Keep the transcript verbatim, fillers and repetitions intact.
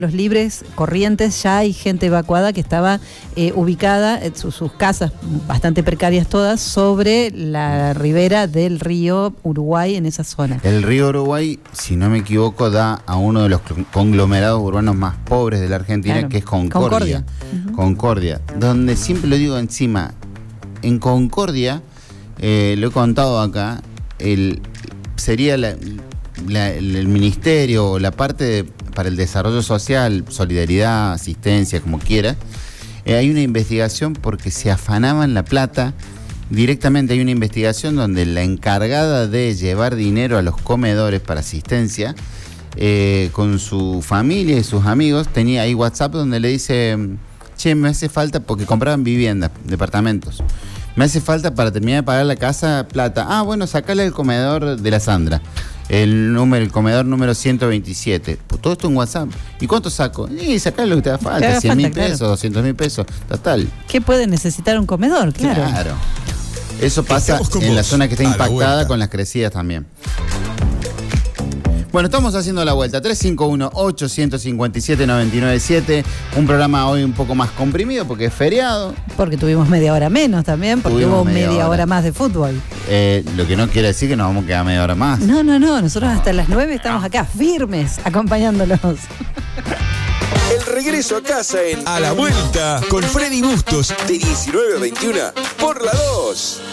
Los Libres, Corrientes, ya hay gente evacuada que estaba eh, ubicada, en sus, sus casas bastante precarias todas, sobre la ribera del río Uruguay en esa zona. El río Uruguay, si no me equivoco, da a uno de los conglomerados urbanos más pobres de la Argentina, claro, que es Concordia. Concordia, uh-huh. Concordia, donde siempre lo digo encima, en Concordia, eh, lo he contado acá, el, sería la, la, el ministerio o la parte de, para el desarrollo social, solidaridad, asistencia, como quiera, eh, hay una investigación porque se afanaban la plata directamente. Hay una investigación donde la encargada de llevar dinero a los comedores para asistencia, eh, con su familia y sus amigos, tenía ahí WhatsApp donde le dice: che, me hace falta, porque compraban viviendas, departamentos, me hace falta para terminar de pagar la casa plata. Ah, bueno, sacale el comedor de la Sandra, el número, el comedor número ciento veintisiete. Pues todo esto en WhatsApp. ¿Y cuánto saco? Y sacale lo que te da falta, cien mil pesos, doscientos mil pesos, total. ¿Qué puede necesitar un comedor? Claro. Claro. Eso pasa en la zona que está impactada con las crecidas también. Bueno, estamos haciendo la vuelta. tres cinco uno, ocho cinco siete, nueve nueve siete. Un programa hoy un poco más comprimido porque es feriado. Porque tuvimos media hora menos también, porque tuvimos hubo media, media hora. hora más de fútbol. Eh, lo que no quiere decir que nos vamos a quedar media hora más. No, no, no. Nosotros hasta las nueve estamos acá, firmes, acompañándolos. El regreso a casa en A la Vuelta con Freddy Bustos, de diecinueve a veintiuno por la dos.